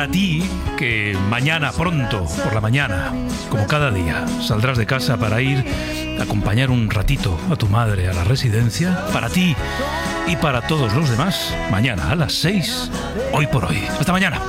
A ti, que mañana pronto, por la mañana, como cada día, saldrás de casa para ir a acompañar un ratito a tu madre a la residencia. Para ti y para todos los demás, mañana a las 6, Hoy por Hoy. Hasta mañana.